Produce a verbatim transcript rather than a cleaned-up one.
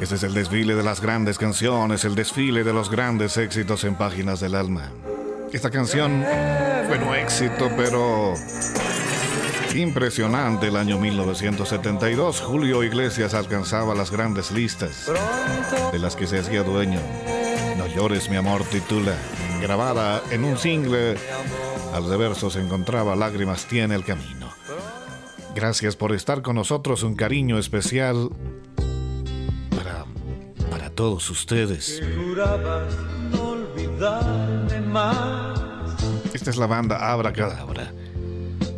Este es el desfile de las grandes canciones, el desfile de los grandes éxitos en Páginas del Alma. Esta canción fue un éxito, pero impresionante. El año mil novecientos setenta y dos, Julio Iglesias alcanzaba las grandes listas de las que se hacía dueño. No llores, mi amor, titula. Grabada en un single, al reverso se encontraba Lágrimas tiene el camino. Gracias por estar con nosotros. Un cariño especial para, para todos ustedes. Esta es la banda Abracadabra.